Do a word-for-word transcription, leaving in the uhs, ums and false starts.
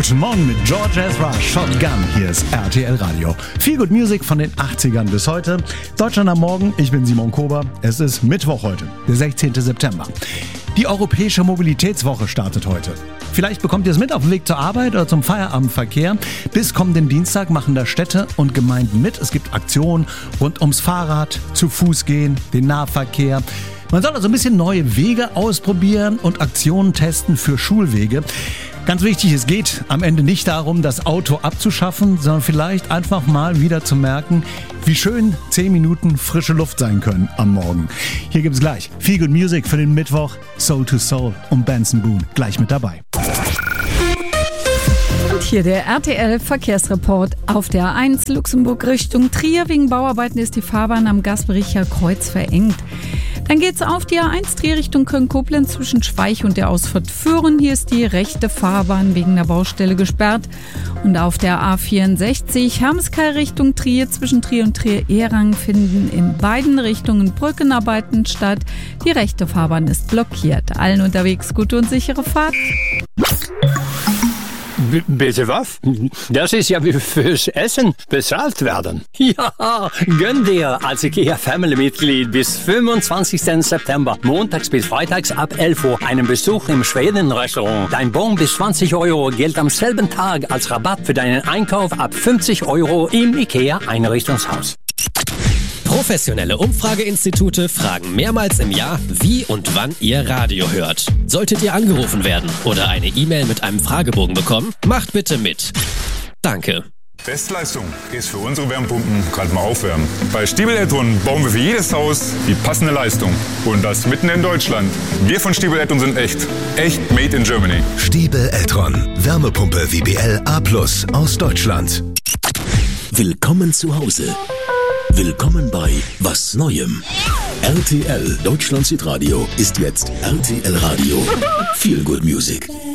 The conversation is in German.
Guten Morgen mit George Ezra, Shotgun. Hier ist R T L Radio. Viel Good Music von den achtzigern bis heute. Deutschland am Morgen, ich bin Simon Kober. Es ist Mittwoch heute, der sechzehnten September. Die Europäische Mobilitätswoche startet heute. Vielleicht bekommt ihr es mit auf dem Weg zur Arbeit oder zum Feierabendverkehr. Bis kommenden Dienstag machen da Städte und Gemeinden mit. Es gibt Aktionen rund ums Fahrrad, zu Fuß gehen, den Nahverkehr. Man soll also ein bisschen neue Wege ausprobieren und Aktionen testen für Schulwege. Ganz wichtig, es geht am Ende nicht darum, das Auto abzuschaffen, sondern vielleicht einfach mal wieder zu merken, wie schön zehn Minuten frische Luft sein können am Morgen. Hier gibt's gleich Feel Good Music für den Mittwoch, Soul to Soul und Benson Boone gleich mit dabei. Und hier der R T L-Verkehrsreport. Auf der A eins Luxemburg Richtung Trier. Wegen Bauarbeiten ist die Fahrbahn am Gasbericher Kreuz verengt. Dann geht's auf die A eins Trier Richtung Köln-Koblenz zwischen Schweich und der Ausfahrt Führen. Hier ist die rechte Fahrbahn wegen der Baustelle gesperrt. Und auf der A vierundsechzig Hermeskeil Richtung Trier zwischen Trier und Trier-Ehrang finden in beiden Richtungen Brückenarbeiten statt. Die rechte Fahrbahn ist blockiert. Allen unterwegs gute und sichere Fahrt. B- bitte was? Das ist ja wie fürs Essen bezahlt werden. Ja, gönn dir als IKEA-Family-Mitglied bis fünfundzwanzigsten September, montags bis freitags ab elf Uhr, einen Besuch im Schweden-Restaurant. Dein Bon bis zwanzig Euro gilt am selben Tag als Rabatt für deinen Einkauf ab fünfzig Euro im IKEA-Einrichtungshaus. Professionelle Umfrageinstitute fragen mehrmals im Jahr, wie und wann ihr Radio hört. Solltet ihr angerufen werden oder eine E-Mail mit einem Fragebogen bekommen, macht bitte mit. Danke. Bestleistung ist für unsere Wärmepumpen gerade mal aufwärmen. Bei Stiebel Eltron bauen wir für jedes Haus die passende Leistung. Und das mitten in Deutschland. Wir von Stiebel Eltron sind echt. Echt made in Germany. Stiebel Eltron. Wärmepumpe W B L A plus aus Deutschland. Willkommen zu Hause. Willkommen bei Was Neuem. R T L Deutschland Hitradio ist jetzt R T L Radio. Feel Good Music.